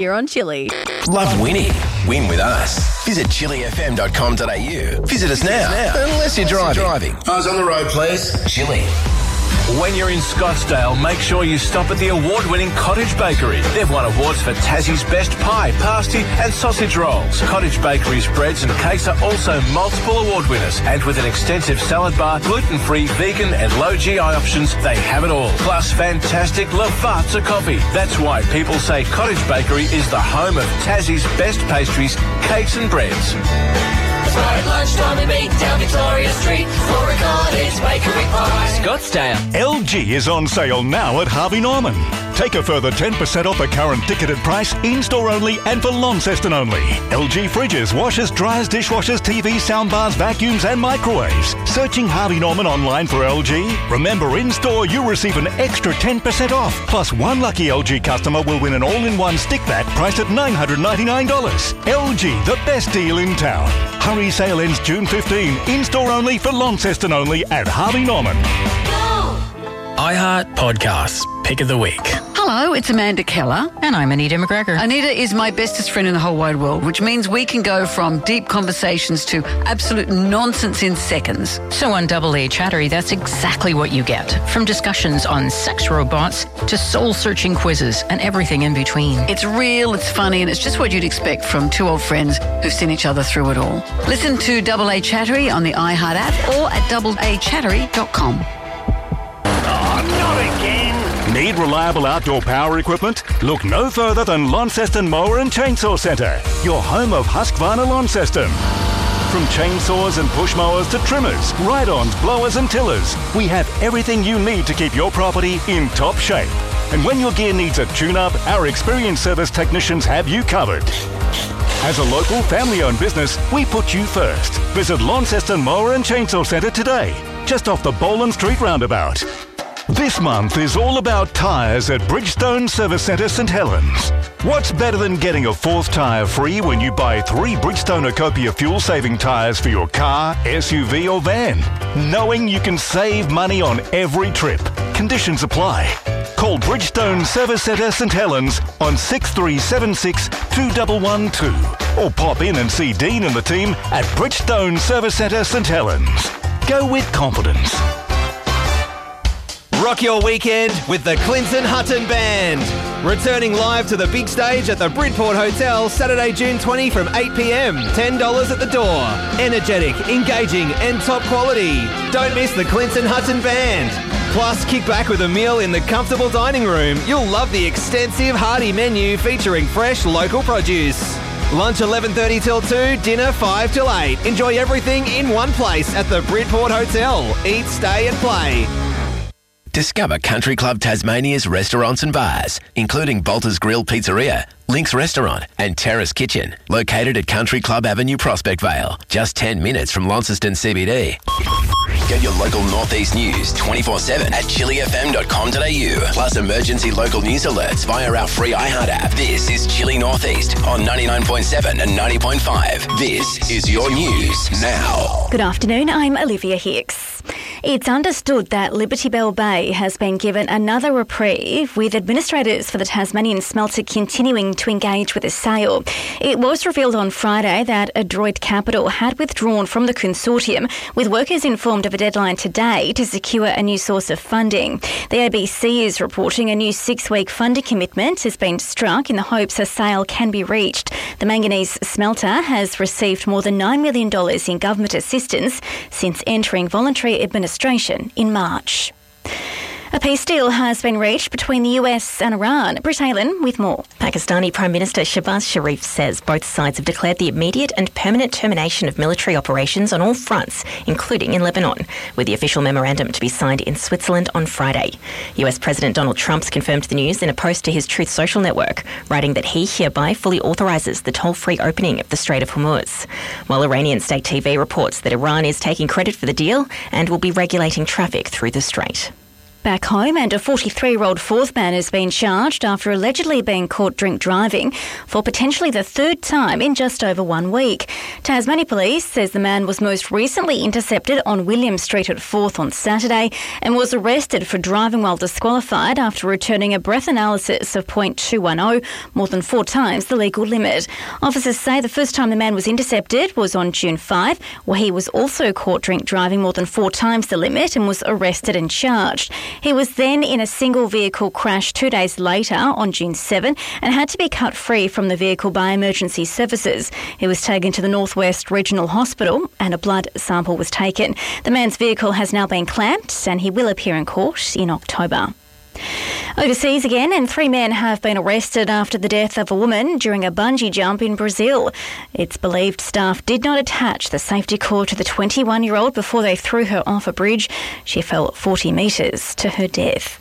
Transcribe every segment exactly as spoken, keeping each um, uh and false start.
You're on Chili. Love winning? Win with us. Visit chili f m dot com dot a u. Visit us now, unless you're driving. Eyes on the road, please. Chili. When you're in Scottsdale, make sure you stop at the award-winning Cottage Bakery. They've won awards for Tassie's best pie, pasty and sausage rolls. Cottage Bakery's breads and cakes are also multiple award winners. And with an extensive salad bar, gluten-free, vegan and low-G I options, they have it all. Plus fantastic Lavazza coffee. That's why people say Cottage Bakery is the home of Tassie's best pastries, cakes and breads. At lunchtime we meet down Victoria Street for a Cottage Bakery pie. Scottsdale. L G is on sale now at Harvey Norman. Take a further ten percent off the current ticketed price, in-store only and for Launceston only. L G fridges, washers, dryers, dishwashers, T Vs, soundbars, vacuums and microwaves. Searching Harvey Norman online for L G? Remember, in-store you receive an extra ten percent off. Plus, one lucky L G customer will win an all-in-one stick vac priced at nine hundred ninety-nine dollars. L G, the best deal in town. Hurry, sale ends June fifteenth. In-store only for Launceston only at Harvey Norman. iHeart Podcasts. Pick of the Week. Hello, it's Amanda Keller. And I'm Anita McGregor. Anita is my bestest friend in the whole wide world, which means we can go from deep conversations to absolute nonsense in seconds. So on Double A Chattery, that's exactly what you get. From discussions on sex robots to soul-searching quizzes and everything in between. It's real, it's funny, and it's just what you'd expect from two old friends who've seen each other through it all. Listen to Double A Chattery on the iHeart app or at double a chattery dot com. Need reliable outdoor power equipment? Look no further than Launceston Mower and Chainsaw Centre, your home of Husqvarna Launceston. From chainsaws and push mowers to trimmers, ride-ons, blowers and tillers, we have everything you need to keep your property in top shape. And when your gear needs a tune-up, our experienced service technicians have you covered. As a local family-owned business, we put you first. Visit Launceston Mower and Chainsaw Centre today, just off the Boland Street roundabout. This month is all about tyres at Bridgestone Service Centre St Helens. What's better than getting a fourth tyre free when you buy three Bridgestone Ecopia fuel-saving tyres for your car, S U V or van? Knowing you can save money on every trip. Conditions apply. Call Bridgestone Service Centre St Helens on six three seven six, two one one two or pop in and see Dean and the team at Bridgestone Service Centre St Helens. Go with confidence. Rock your weekend with the Clinton Hutton Band. Returning live to the big stage at the Bridport Hotel Saturday, June twentieth from eight p m. ten dollars at the door. Energetic, engaging and top quality. Don't miss the Clinton Hutton Band. Plus, kick back with a meal in the comfortable dining room. You'll love the extensive hearty menu featuring fresh local produce. Lunch eleven thirty till two, dinner five till eight. Enjoy everything in one place at the Bridport Hotel. Eat, stay and play. Discover Country Club Tasmania's restaurants and bars, including Bolter's Grill Pizzeria, Link's Restaurant and Terrace Kitchen, located at Country Club Avenue, Prospect Vale, just ten minutes from Launceston C B D. Get your local Northeast news twenty-four seven at chili f m dot com dot a u, plus emergency local news alerts via our free iHeart app. This is Chili Northeast on ninety-nine point seven and ninety point five. This is your news now. Good afternoon, I'm Olivia Hicks. It's understood that Liberty Bell Bay has been given another reprieve, with administrators for the Tasmanian smelter continuing to engage with the sale. It was revealed on Friday that Adroit Capital had withdrawn from the consortium, with workers informed of a deadline today to secure a new source of funding. The A B C is reporting a new six-week funding commitment has been struck in the hopes a sale can be reached. The manganese smelter has received more than nine million dollars in government assistance since entering voluntary administration in March. A peace deal has been reached between the U S and Iran. Britt Halen with more. Pakistani Prime Minister Shehbaz Sharif says both sides have declared the immediate and permanent termination of military operations on all fronts, including in Lebanon, with the official memorandum to be signed in Switzerland on Friday. U S President Donald Trump's confirmed the news in a post to his Truth Social network, writing that he hereby fully authorises the toll-free opening of the Strait of Hormuz, while Iranian state T V reports that Iran is taking credit for the deal and will be regulating traffic through the strait. Back home, and a forty-three-year-old fourth man has been charged after allegedly being caught drink driving for potentially the third time in just over one week. Tasmania Police says the man was most recently intercepted on William Street at fourth on Saturday and was arrested for driving while disqualified after returning a breath analysis of point two one zero, more than four times the legal limit. Officers say the first time the man was intercepted was on June fifth, where he was also caught drink driving more than four times the limit and was arrested and charged. He was then in a single vehicle crash two days later on June seventh and had to be cut free from the vehicle by emergency services. He was taken to the Northwest Regional Hospital and a blood sample was taken. The man's vehicle has now been clamped and he will appear in court in October. Overseas again, and three men have been arrested after the death of a woman during a bungee jump in Brazil. It's believed staff did not attach the safety cord to the twenty-one-year-old before they threw her off a bridge. She fell forty metres to her death.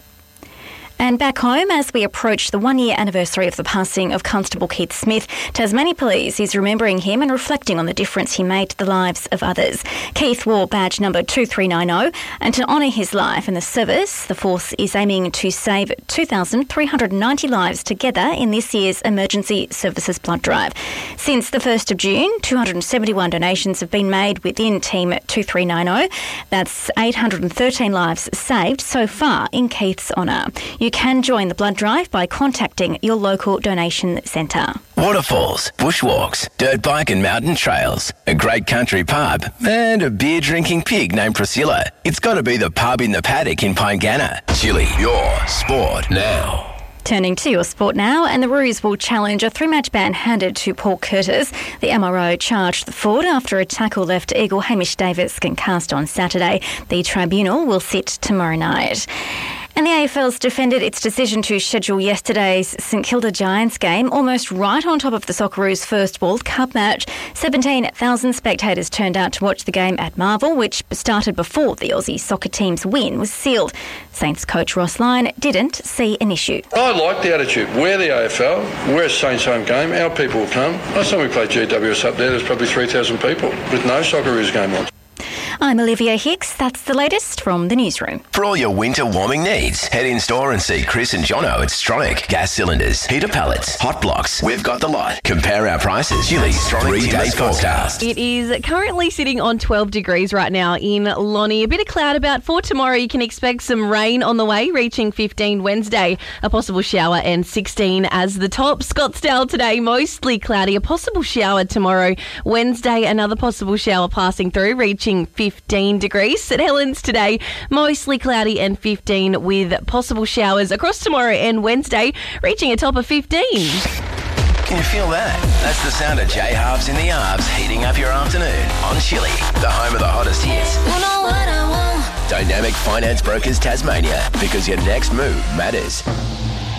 And back home, as we approach the one-year anniversary of the passing of Constable Keith Smith, Tasmania Police is remembering him and reflecting on the difference he made to the lives of others. Keith wore badge number two three nine zero, and to honour his life in the service, the force is aiming to save two thousand three hundred ninety lives together in this year's Emergency Services Blood Drive. Since the first of June, two hundred seventy-one donations have been made within Team two three nine zero. That's eight hundred thirteen lives saved so far in Keith's honour. You can join the blood drive by contacting your local donation centre. Waterfalls, bushwalks, dirt bike and mountain trails, a great country pub, and a beer-drinking pig named Priscilla. It's got to be the pub in the paddock in Pyngana. Chili, your sport now. Turning to your sport now, and the Roos will challenge a three-match ban handed to Paul Curtis. The M R O charged the forward after a tackle left Eagle Hamish Davis concussed on Saturday. The tribunal will sit tomorrow night. And the A F L's defended its decision to schedule yesterday's St Kilda Giants game almost right on top of the Socceroos' first World Cup match. seventeen thousand spectators turned out to watch the game at Marvel, which started before the Aussie soccer team's win was sealed. Saints coach Ross Lyon didn't see an issue. I like the attitude. We're the A F L. We're a Saints home game. Our people will come. Last time we played G W S up there, there's probably three thousand people with no Socceroos game on. I'm Olivia Hicks. That's the latest from the newsroom. For all your winter warming needs, head in store and see Chris and Jono at Stronic. Gas cylinders, heater pallets, hot blocks. We've got the lot. Compare our prices. Chili's three-day forecast. It is currently sitting on twelve degrees right now in Lonnie. A bit of cloud about for tomorrow. You can expect some rain on the way, reaching fifteen Wednesday. A possible shower and sixteen as the top. Scottsdale today, mostly cloudy. A possible shower tomorrow. Wednesday, another possible shower passing through, reaching fifteen degrees. St Helens today, mostly cloudy and fifteen with possible showers across tomorrow and Wednesday, reaching a top of fifteen. Can you feel that? That's the sound of J-Halves in the Arbs heating up your afternoon on Chili, the home of the hottest hits. You know what I want. Dynamic Finance Brokers Tasmania, because your next move matters.